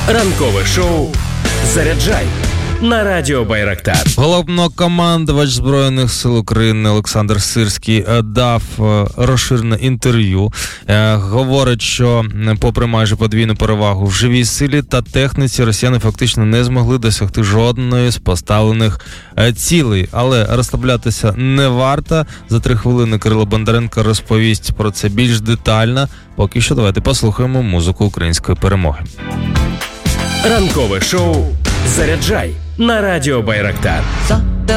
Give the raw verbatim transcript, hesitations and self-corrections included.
Ранкове шоу «Заряджай» на радіо Байрактар. Головнокомандувач Збройних сил України Олександр Сирський дав розширене інтерв'ю. Говорить, що попри майже подвійну перевагу в живій силі та техніці, росіяни фактично не змогли досягти жодної з поставлених цілей. Але розслаблятися не варто. За три хвилини Кирило Бондаренко розповість про це більш детально. Поки що давайте послухаємо музику української перемоги. Ранкове шоу «Заряджай» на радіо Байрактар.